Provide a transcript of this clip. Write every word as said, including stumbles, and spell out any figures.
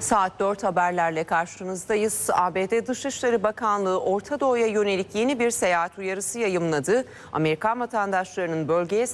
Saat dört haberlerle karşınızdayız. A B D Dışişleri Bakanlığı Orta Doğu'ya yönelik yeni bir seyahat uyarısı yayımladı. Amerikan vatandaşlarının bölgeye